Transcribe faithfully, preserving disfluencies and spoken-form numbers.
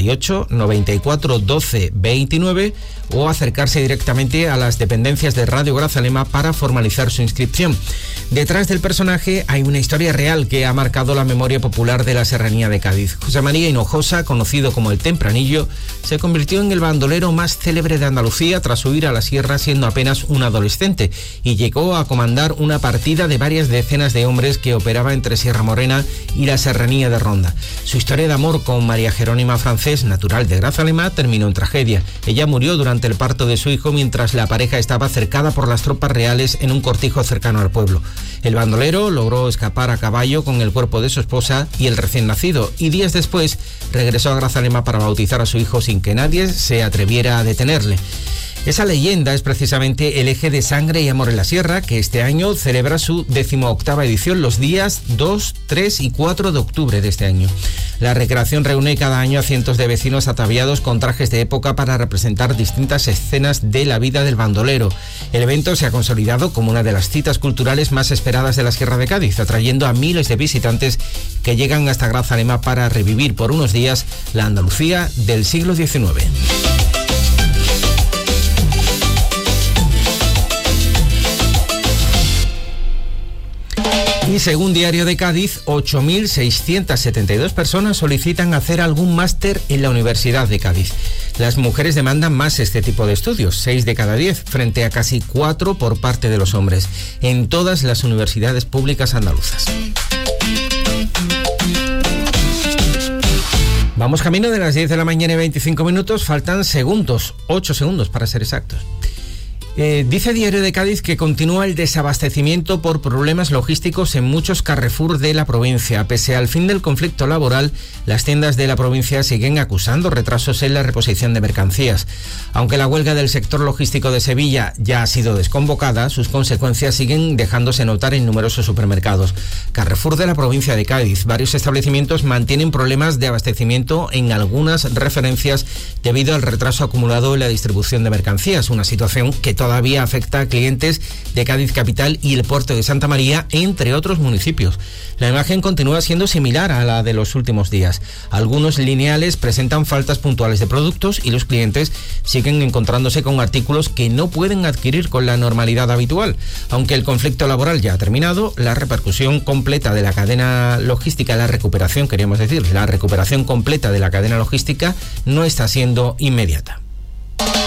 y ocho, noventa y cuatro, doce, veintinueve o acercarse directamente a las dependencias de Radio Grazalema para formalizar su inscripción. Detrás del personaje hay una historia real que ha marcado la memoria popular de la serranía de Cádiz. José María Hinojosa, conocido como el Tempranillo, se convirtió en el bandolero más célebre de Andalucía tras huir a la sierra siendo apenas un adolescente y llegó a comandar una partida de varias decenas de hombres que operaba entre Sierra Morena y la serranía de Ronda. Su historia de amor con María Jerónima Francés, natural de Grazalema, terminó en tragedia. Ella murió durante el parto de su hijo mientras la pareja estaba cercada por las tropas reales en un cortijo cercano al pueblo. El bandolero logró escapar a caballo con el cuerpo de su esposa y el recién nacido y días después regresó a Grazalema para bautizar a su hijo sin que nadie se atreviera a detenerle. Esa leyenda es precisamente el eje de Sangre y Amor en la Sierra, que este año celebra su decimoctava edición los días dos, tres y cuatro de octubre de este año. La recreación reúne cada año a cientos de vecinos ataviados con trajes de época para representar distintas escenas de la vida del bandolero. El evento se ha consolidado como una de las citas culturales más esperadas de la Sierra de Cádiz, atrayendo a miles de visitantes que llegan hasta Grazalema para revivir por unos días la Andalucía del siglo diecinueve. Y según Diario de Cádiz, ocho mil seiscientas setenta y dos personas solicitan hacer algún máster en la Universidad de Cádiz. Las mujeres demandan más este tipo de estudios, seis de cada diez, frente a casi cuatro por parte de los hombres, en todas las universidades públicas andaluzas. Vamos camino de las diez de la mañana y veinticinco minutos, faltan segundos, ocho segundos para ser exactos. Eh, dice Diario de Cádiz que continúa el desabastecimiento por problemas logísticos en muchos Carrefour de la provincia. Pese al fin del conflicto laboral, las tiendas de la provincia siguen acusando retrasos en la reposición de mercancías. Aunque la huelga del sector logístico de Sevilla ya ha sido desconvocada, sus consecuencias siguen dejándose notar en numerosos supermercados. Carrefour de la provincia de Cádiz, varios establecimientos mantienen problemas de abastecimiento en algunas referencias debido al retraso acumulado en la distribución de mercancías, una situación que todavía afecta a clientes de Cádiz capital y el puerto de Santa María, entre otros municipios. La imagen continúa siendo similar a la de los últimos días. Algunos lineales presentan faltas puntuales de productos y los clientes siguen encontrándose con artículos que no pueden adquirir con la normalidad habitual. Aunque el conflicto laboral ya ha terminado, la repercusión completa de la cadena logística, la recuperación, queríamos decir, la recuperación completa de la cadena logística no está siendo inmediata.